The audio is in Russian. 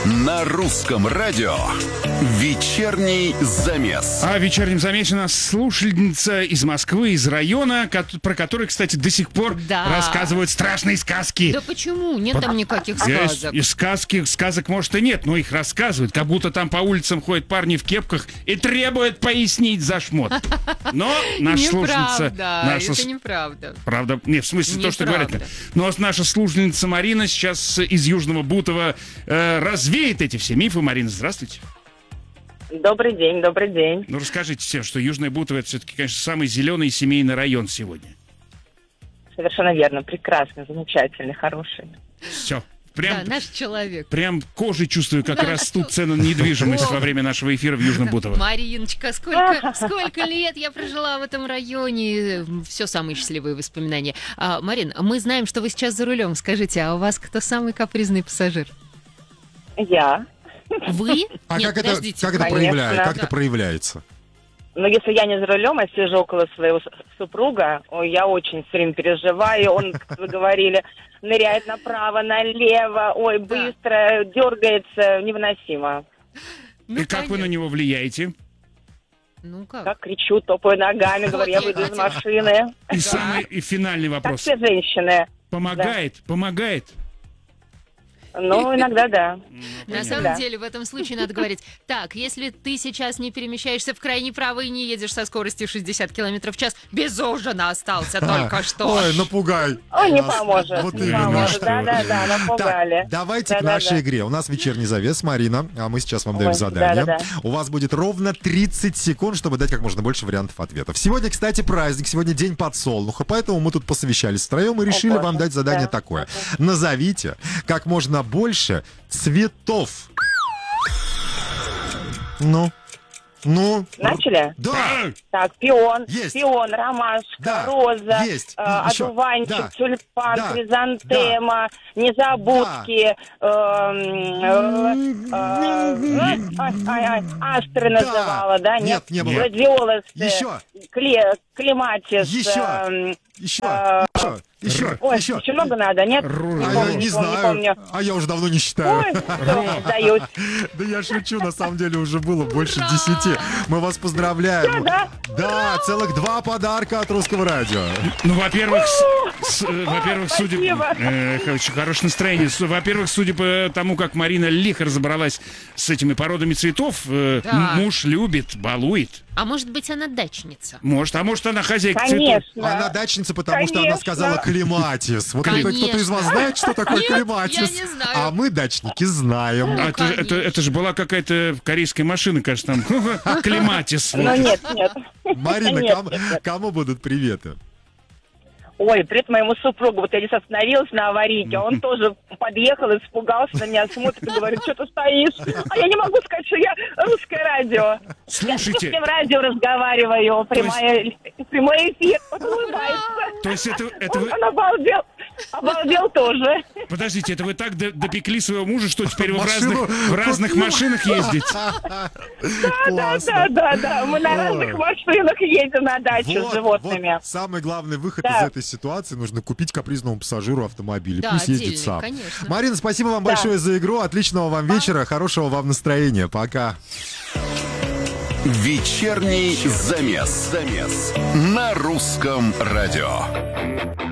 На русском радио «Вечерний замес». А в «Вечернем замесе» у нас слушательница из Москвы, из района, про который, кстати, до сих пор рассказывают страшные сказки. Да почему? Нет там никаких сказок. И сказок, может, и нет, но их рассказывают, как будто там по улицам ходят парни в кепках и требуют пояснить за шмот. Но наша слушательница... Это неправда. Правда? Нет, в смысле то, что говорят. Но наша слушательница Марина сейчас из Южного Бутова развеет эти все мифы. Марина, здравствуйте. Добрый день, добрый день. Ну, расскажите всем, что Южное Бутово — это все-таки, конечно, самый зеленый семейный район сегодня. Совершенно верно. Прекрасный, замечательный, хороший. Все. Да, наш человек. Прям кожей чувствую, как растут цены на недвижимость во время нашего эфира в Южном Бутово. Мариночка, сколько лет я прожила в этом районе. Все самые счастливые воспоминания. Марин, мы знаем, что вы сейчас за рулем. Скажите, а у вас кто самый капризный пассажир? Я. Вы? А Нет, как это проявляется? Но если я не за рулем, а сижу около своего супруга, я очень все время переживаю. Он, как вы говорили, ныряет направо, налево, быстро, дергается, невыносимо. И как вы на него влияете? Ну как? Как кричу, топаю ногами, говорю, я выйду из машины. И финальный вопрос. Как все женщины. Помогает? Ну, иногда да. На самом деле, в этом случае надо говорить: так, если ты сейчас не перемещаешься в крайне право и не едешь со скоростью 60 км в час, без ужина остался только что. Ой, напугай. Ой, не поможет. Вот не поможет. Да, напугали. Так, давайте к нашей игре. У нас вечерний завес, Марина, а мы сейчас вам даем задание. У вас будет ровно 30 секунд, чтобы дать как можно больше вариантов ответов. Сегодня, кстати, праздник, сегодня день подсолнуха, поэтому мы тут посовещались втроем и решили вам дать задание такое. Назовите как можно больше цветов. Ну. Начали? Да. Так, пион, Есть. пион, ромашка, Да. роза, Есть. одуванчик, Да. тюльпан, Да. хризантема, незабудки, астры называла, да? Нет, не было. Гладиолусы, Еще. клематис. Еще. Еще много надо, нет? Не знаю. А я уже давно не считаю. Ой, все, сдаюсь. Да я шучу, на самом деле уже было больше 10. Мы вас поздравляем. Да, целых 2 подарка от Русского радио. Ну, во-первых, судя... Очень хорошее настроение. Во-первых, судя по тому, как Марина лихо разобралась с этими породами цветов, муж любит, балует. А может быть, она дачница? Может, а может, она хозяйка цветов. Конечно. Она дачница, потому что она сказала клематис. Вот кто-то из вас знает, что такое клематис? Я не знаю. А мы, дачники, знаем. Это же была какая-то корейская машина, кажется, там. Клематис. Ну нет. Марина, кому будут приветы? Ой, привет моему супругу. Вот я здесь остановилась на аварийке, он тоже подъехал, испугался, на меня смотрит и говорит: что ты стоишь? А я не могу сказать, что я Русское радио. Слушайте. Я с радио разговариваю, прямой эфир. Он улыбается. То есть Он обалдел тоже. Подождите, это вы так допекли своего мужа, что теперь вы в разных машинах ездите? Да. Мы на разных машинах едем на дачу с животными. Вот самый главный выход из этой ситуации: нужно купить капризному пассажиру автомобиль. Да, пусть ездит отдельный, сам. конечно. Марина, спасибо вам большое за игру. Отличного вам вечера, хорошего вам настроения. Пока. «Вечерний замес» на русском радио.